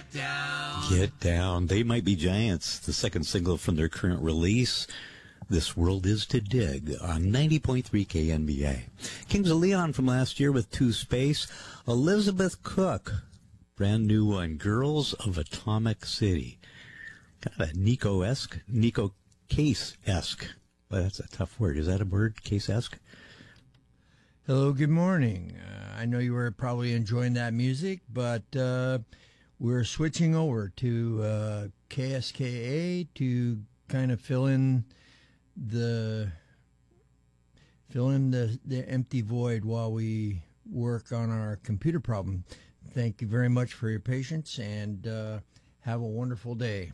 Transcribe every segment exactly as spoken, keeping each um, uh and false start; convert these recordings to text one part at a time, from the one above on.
Get Down. Get Down. They Might Be Giants, the second single from their current release, This World Is to Dig, on ninety point three K N B A. Kings of Leon from last year with Two Space. Elizabeth Cook, brand new one, Girls of Atomic City. Kind of a Nico-esque, Nico Case-esque. But that's a tough word. Is that a word, Case-esque? Hello, good morning. Uh, I know you were probably enjoying that music, but uh, we're switching over to uh, K S K A to kind of fill in the fill in the, the empty void while we work on our computer problem. Thank you very much for your patience, and uh, have a wonderful day.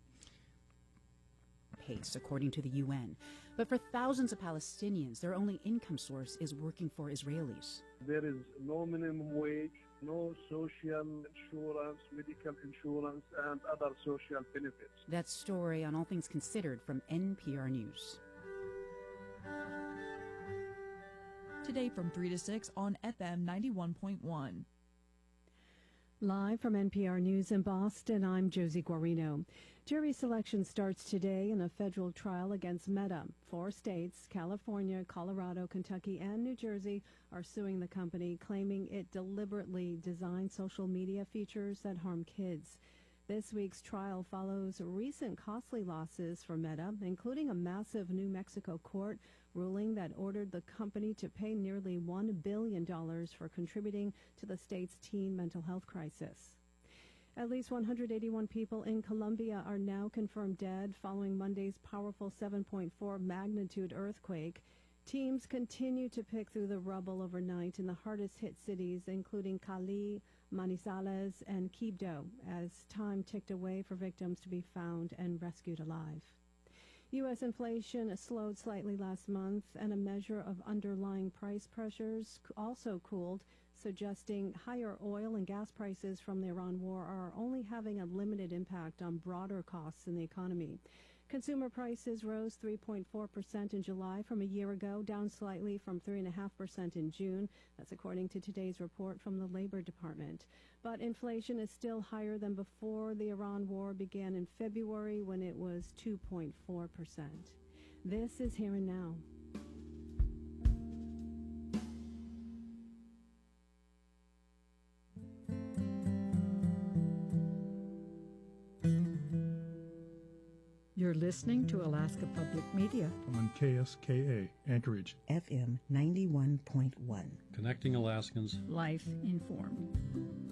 Pace, according to the U N. But for thousands of Palestinians, their only income source is working for Israelis. There is no minimum wage, no social insurance, medical insurance, and other social benefits. That story on All Things Considered from N P R News. Today from three to six on F M ninety-one point one. Live from N P R News in Boston, I'm Josie Guarino. Jury selection starts today in a federal trial against Meta. Four states, California, Colorado, Kentucky, and New Jersey, are suing the company, claiming it deliberately designed social media features that harm kids. This week's trial follows recent costly losses for Meta, including a massive New Mexico court ruling that ordered the company to pay nearly one billion dollars for contributing to the state's teen mental health crisis. At least one hundred eighty-one people in Colombia are now confirmed dead following Monday's powerful seven point four magnitude earthquake. Teams continue to pick through the rubble overnight in the hardest-hit cities, including Cali, Manizales, and Quibdó, as time ticked away for victims to be found and rescued alive. U S inflation slowed slightly last month, and a measure of underlying price pressures also cooled, suggesting higher oil and gas prices from the Iran war are only having a limited impact on broader costs in the economy. Consumer prices rose three point four percent in July from a year ago, down slightly from three point five percent in June. That's according to today's report from the Labor Department. But inflation is still higher than before the Iran war began in February, when it was two point four percent. This is Here and Now. You're listening to Alaska Public Media on K S K A, Anchorage, F M ninety-one point one. Connecting Alaskans. Life informed.